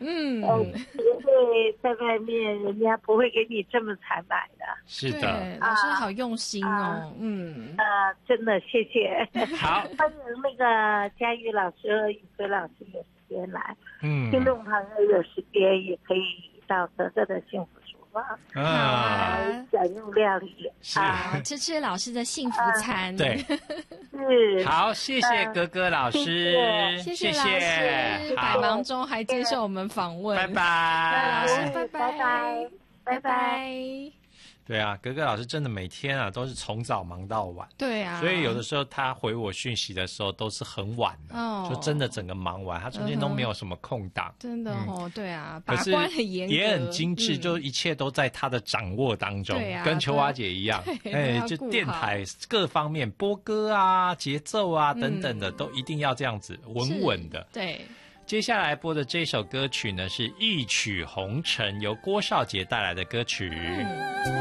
因为在外面人家不会给你这么才买的。 是的， 老师好用心哦。 真的谢谢。 好， 欢迎那个佳玉老师和宇飞老师有时间来，听众朋友有时间也可以到哥哥的幸福厨房，享用料理是吃老师的幸福餐。 对， 是好，谢谢哥哥老师， 谢谢老师，百忙中还接受我们访问， 拜拜， 老师，拜拜，拜拜。 对啊，格格老师真的每天啊都是从早忙到晚。 对啊， 所以有的时候他回我讯息的时候都是很晚的，就真的整个忙完，他中间都没有什么空档。 真的哦，对啊， 把关很严格， 也很精致，就一切都在他的掌握当中，跟秋花姐一样，就电台各方面播歌啊、节奏啊等等的，都一定要这样子稳稳的。 对。 接下来播的这首歌曲呢是《一曲红尘》，由郭少杰带来的歌曲。